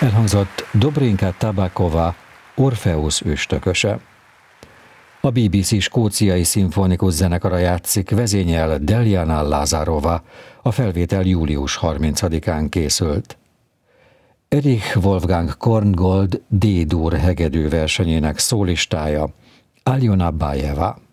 Elhangzott Dobrinka Tabakova, Orpheus őstököse. A BBC skóciai szimfonikus zenekara játszik, vezényel Deljana Lázárova, a felvétel július 30-án készült. Erich Wolfgang Korngold D-dur hegedű versenyének szólistája, Aljona Bajeva.